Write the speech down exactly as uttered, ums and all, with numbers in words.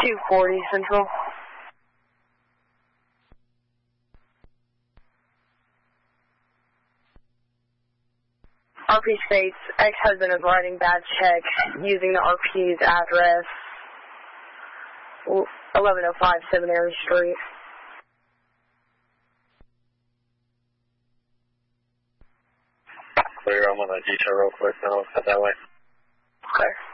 two forty Central. R P states, ex-husband is writing bad check using the R P's address, eleven oh five Seminary Street. Clear, I'm on the detail real quick, then I'll cut that way. Okay.